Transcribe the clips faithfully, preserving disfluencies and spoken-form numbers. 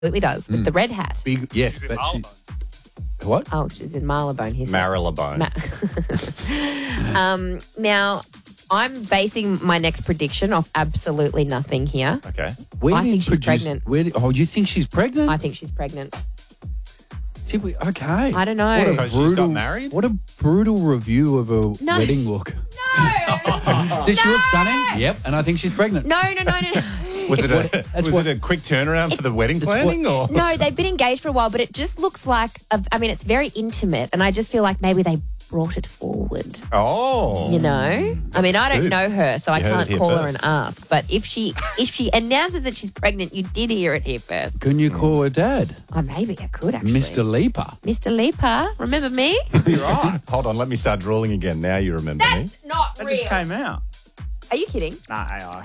absolutely does, with the red hat. Big, yes, She's in but she... Marylebone. What? Oh, she's in Marylebone. He said. Marylebone. Ma- um, now, I'm basing my next prediction off absolutely nothing here. Okay. Where I did think she's produce- pregnant. Where did, oh, you think she's pregnant? I think she's pregnant. Did we, okay. I don't know. What a Because she's brutal, got married? What a brutal review of a No. wedding look. No! Did she look stunning? Yep. And I think she's pregnant. No, no, no, no, no. Was it a That's was what- it a quick turnaround for the wedding planning or No, they've been engaged for a while, but it just looks like, a, I mean, it's very intimate, and I just feel like maybe they brought it forward, Oh. you know? I mean, I don't Scoop. know her, so I You heard can't it here call her first. and ask, but if she if she announces that she's pregnant, you did hear it here first. Can you call her dad? Oh, maybe I could, actually. Mister Leaper. Mister Leaper, remember me? You're right. Hold on, let me start drooling again. Now you remember me. That's not That real. just came out. Are you kidding? Nah, A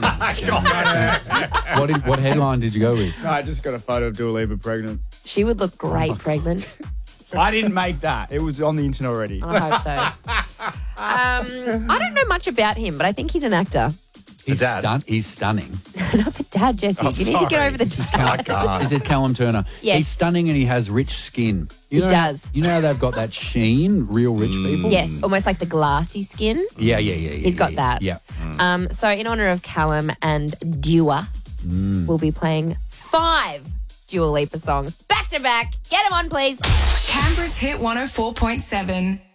I. What, did, what headline did you go with? No, I just got a photo of Dua Lipa pregnant. She would look great pregnant. I didn't make that. It was on the internet already. I hope so. Um, I don't know much about him, but I think he's an actor. He's, dad. stun- he's stunning. Not the dad, Jesse. Oh, you need to get sorry. over the dad. I can't. This is Callum Turner. Yes. He's stunning and he has rich skin. You He know, does. You know how they've got that sheen, real rich people? Yes, almost like the glassy skin. Yeah, yeah, yeah. yeah He's got yeah, that. Yeah. Um, so in honour of Callum and Dua, we'll be playing five Dua Lipa songs back to back. Get them on, please. Canberra's Hit one oh four point seven.